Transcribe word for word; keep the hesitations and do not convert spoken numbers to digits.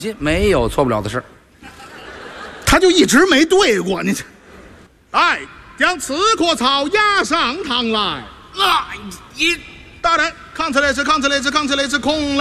没有错不了的事。 他就一直没对过你这。 来，将刺壳草押上堂来。 来，一大人，扛起来是扛起来是扛起来是空来。